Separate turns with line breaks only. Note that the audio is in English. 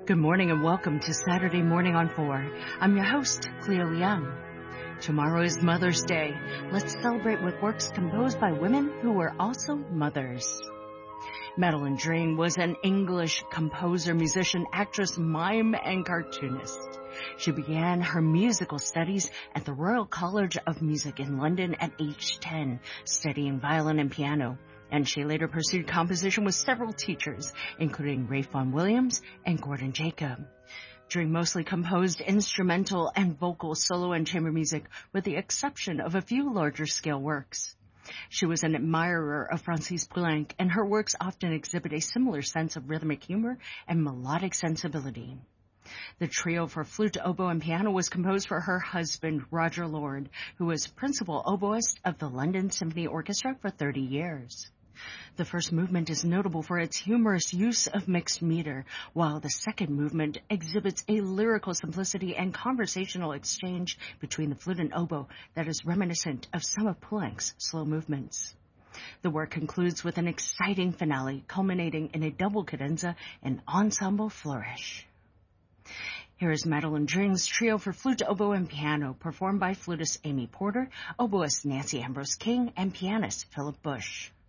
Good morning and welcome to Saturday Morning on 4. I'm your host, Cleo Liang. Tomorrow is Mother's Day. Let's celebrate with works composed by women who were also mothers. Madeline Dring was an English composer, musician, actress, mime, and cartoonist. She began her musical studies at the Royal College of Music in London at age 10, studying violin and piano. And she later pursued composition with several teachers, including Ralph Vaughan Williams and Gordon Jacob. Dring mostly composed instrumental and vocal solo and chamber music, with the exception of a few larger-scale works. She was an admirer of Francis Poulenc, and her works often exhibit a similar sense of rhythmic humor and melodic sensibility. The trio for flute, oboe, and piano was composed for her husband, Roger Lord, who was principal oboist of the London Symphony Orchestra for 30 years. The first movement is notable for its humorous use of mixed meter, while the second movement exhibits a lyrical simplicity and conversational exchange between the flute and oboe that is reminiscent of some of Poulenc's slow movements. The work concludes with an exciting finale, culminating in a double cadenza and ensemble flourish. Here is Madeline Dring's trio for flute, oboe, and piano, performed by flutist Amy Porter, oboist Nancy Ambrose King, and pianist Philip Bush.